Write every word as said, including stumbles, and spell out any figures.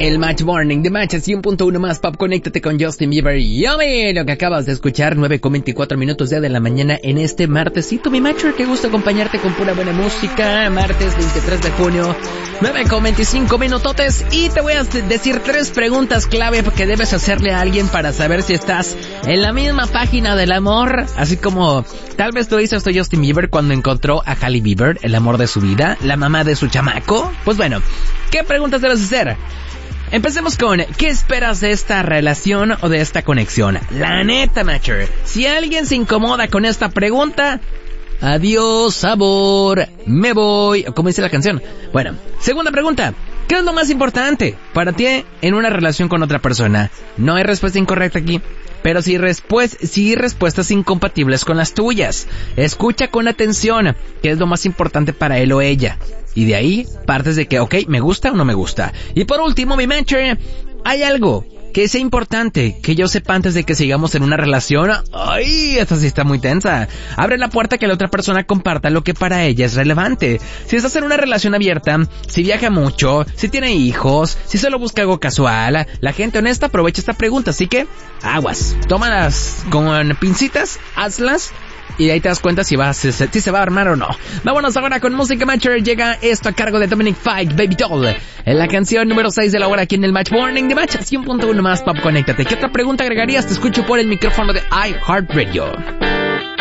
El Match Morning de Match cien punto uno más Pop. Conéctate con Justin Bieber. Yummy, lo que acabas de escuchar, nueve con veinticuatro minutos ya de la mañana en este martesito, mi Matcher. Qué gusto acompañarte con pura buena música. Martes veintitrés de junio, nueve con veinticinco minutotes. Y te voy a decir tres preguntas clave que debes hacerle a alguien para saber si estás en la misma página del amor. Así como tal vez lo hizo esto Justin Bieber cuando encontró a Hailey Bieber, el amor de su vida, la mamá de su chamaco. Pues bueno, ¿qué preguntas debes hacer? Empecemos con, ¿qué esperas de esta relación o de esta conexión? La neta, Matcher, si alguien se incomoda con esta pregunta, adiós, sabor, me voy, como dice la canción. Bueno, segunda pregunta, ¿qué es lo más importante para ti en una relación con otra persona? No hay respuesta incorrecta aquí, pero sí, respues- sí respuestas incompatibles con las tuyas. Escucha con atención qué es lo más importante para él o ella. Y de ahí partes de que, ok, ¿me gusta o no me gusta? Y por último, mi Matcher, ¿hay algo que sea importante que yo sepa antes de que sigamos en una relación? ¡Ay! Esta sí está muy tensa. Abre la puerta que la otra persona comparta lo que para ella es relevante. Si estás en una relación abierta, si viaja mucho, si tiene hijos, si solo busca algo casual, la gente honesta aprovecha esta pregunta. Así que, aguas. Tómalas con pincitas, hazlas, y ahí te das cuenta si, va, si, si se va a armar o no. Vámonos ahora con música, Matcher. Llega esto a cargo de Dominic Fike, Baby Doll, en la canción número seis de la hora aquí en el Match Morning de Match cien punto uno más Pop. Conéctate. ¿Qué otra pregunta agregarías? Te escucho por el micrófono de iHeartRadio.